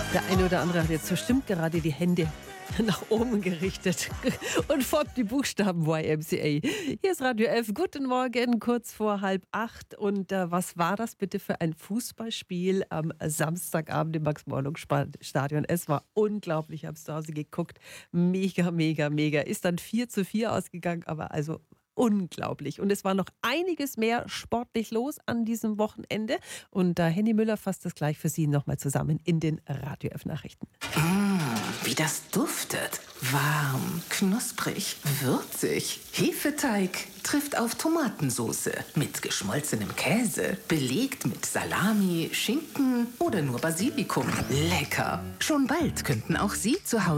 Der eine oder andere hat jetzt bestimmt gerade die Hände nach oben gerichtet und folgt die Buchstaben YMCA. Hier ist Radio 11. Guten Morgen, kurz vor 7:30. Und was war das bitte für ein Fußballspiel am Samstagabend im Max-Morlock-Stadion? Es war unglaublich. Ich habe es zu Hause geguckt. Mega, mega, mega. Ist dann 4:4 ausgegangen, aber also unglaublich. Und es war noch einiges mehr sportlich los an diesem Wochenende. Und Henny Müller fasst das gleich für Sie nochmal zusammen in den Radio 11 Nachrichten. Wie das duftet. Warm, knusprig, würzig. Hefeteig trifft auf Tomatensoße mit geschmolzenem Käse, belegt mit Salami, Schinken oder nur Basilikum. Lecker. Schon bald könnten auch Sie zu Hause